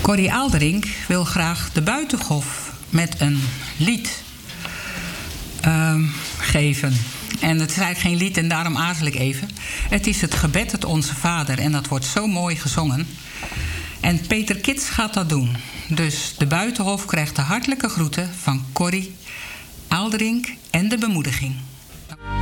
Corrie Aalderink wil graag de Buitenhof met een lied geven. En het is eigenlijk geen lied en daarom aarzel ik even. Het is het gebed het Onze Vader en dat wordt zo mooi gezongen. En Peter Kits gaat dat doen. Dus de Buitenhof krijgt de hartelijke groeten van Corrie Aalderink en de bemoediging.